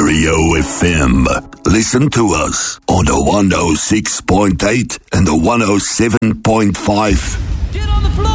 Stereo FM. Listen to us on the 106.8 and the 107.5. Get on the floor!